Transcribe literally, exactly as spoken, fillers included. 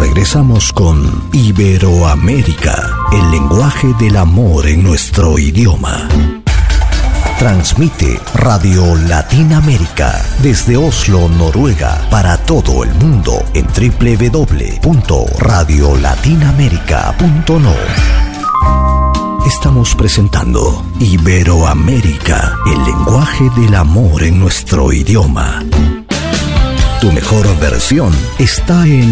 Regresamos con Iberoamérica, el lenguaje del amor en nuestro idioma. Transmite Radio Latinoamérica desde Oslo, Noruega, para todo el mundo en doble u doble u doble u punto radio latinoamerica punto no. Estamos presentando Iberoamérica, el lenguaje del amor en nuestro idioma. Tu mejor versión está en